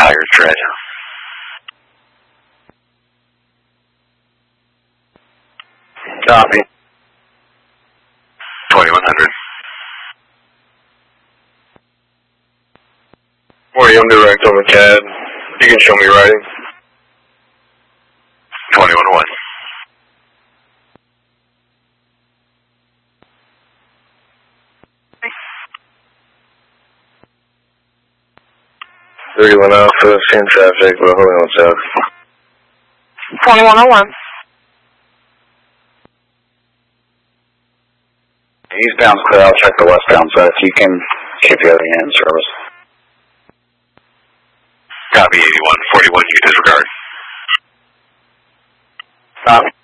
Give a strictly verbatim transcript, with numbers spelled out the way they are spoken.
Tiger tread. Copy. twenty-one hundred. Morty, I'm direct on the C A D. You can show me writing. twenty-one oh one. thirty-one Alpha, seeing traffic, but holding on south. twenty-one oh one. Eastbound's clear, I'll check the westbound side. If you can keep the other hand in service. Copy eighty-one, forty-one, you disregard. Copy.